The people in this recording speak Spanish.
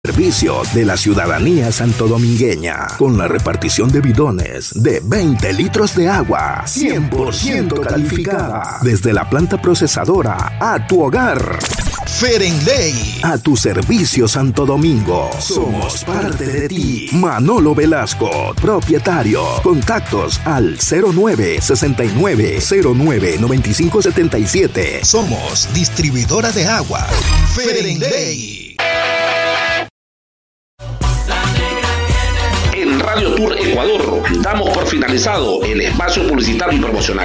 Servicio de la ciudadanía santodomingueña, con la repartición de bidones de 20 litros de agua, 100% calificada, desde la planta procesadora a tu hogar. Ferenley, a tu servicio, Santo Domingo. Somos parte de ti. Manolo Velasco, propietario. Contactos al 0969-099577. Somos distribuidora de agua. Ferenley. En Radio Tour Ecuador damos por finalizado el espacio publicitario y promocional.